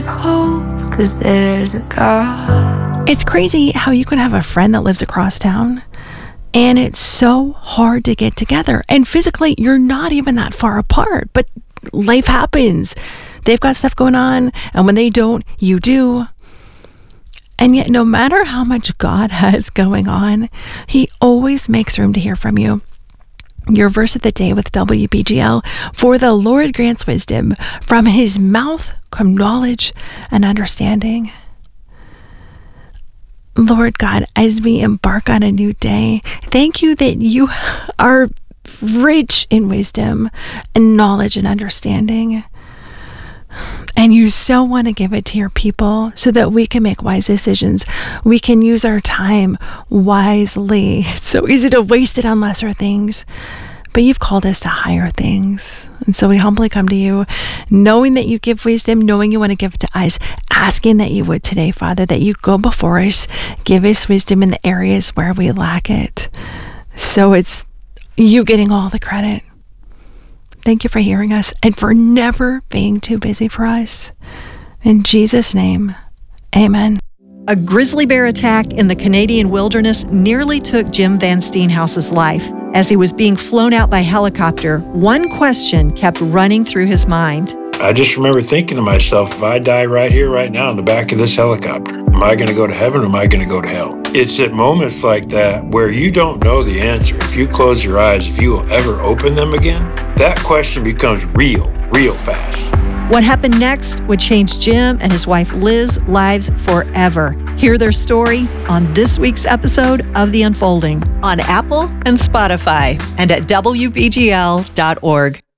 There's hope, 'cause there's a God. It's crazy how you can have a friend that lives across town and it's so hard to get together. And physically, you're not even that far apart, but life happens. They've got stuff going on, and when they don't, you do. And yet, no matter how much God has going on, He always makes room to hear from you. Your verse of the day with WBGL: for the Lord grants wisdom, from His mouth come knowledge and understanding. Lord God, as we embark on a new day, thank you that you are rich in wisdom and knowledge and understanding. And you so want to give it to your people so that we can make wise decisions. We can use our time wisely. It's so easy to waste it on lesser things, but you've called us to higher things. And so we humbly come to you, knowing that you give wisdom, knowing you want to give it to us, asking that you would today, Father, that you go before us, give us wisdom in the areas where we lack it. So it's you getting all the credit. Thank you for hearing us and for never being too busy for us. In Jesus' name, amen. A grizzly bear attack in the Canadian wilderness nearly took Jim Van Steenhouse's life. As he was being flown out by helicopter, one question kept running through his mind. I just remember thinking to myself, if I die right here, right now, in the back of this helicopter, am I going to go to heaven or am I going to go to hell? It's at moments like that where you don't know the answer. If you close your eyes, if you will ever open them again, that question becomes real fast. What happened next would change Jim and his wife Liz's lives forever. Hear their story on this week's episode of The Unfolding on Apple and Spotify and at WBGL.org.